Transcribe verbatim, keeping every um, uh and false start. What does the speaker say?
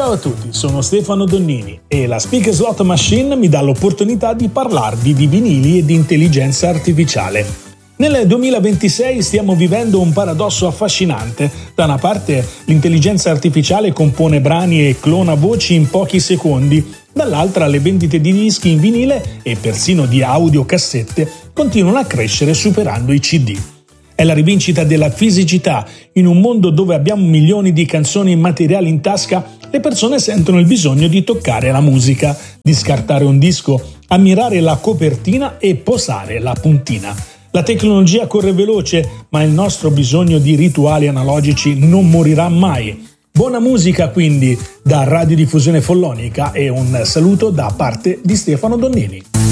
Ciao a tutti, sono Stefano Donnini e la Speaker Slot Machine mi dà l'opportunità di parlarvi di vinili e di intelligenza artificiale. Nel duemilaventisei stiamo vivendo un paradosso affascinante. Da una parte l'intelligenza artificiale compone brani e clona voci in pochi secondi, dall'altra le vendite di dischi in vinile e persino di audiocassette continuano a crescere superando i C D. È la rivincita della fisicità. In un mondo dove abbiamo milioni di canzoni immateriali in tasca, le persone sentono il bisogno di toccare la musica, di scartare un disco, ammirare la copertina e posare la puntina. La tecnologia corre veloce, ma il nostro bisogno di rituali analogici non morirà mai. Buona musica quindi da Radiodiffusione Follonica e un saluto da parte di Stefano Donnini.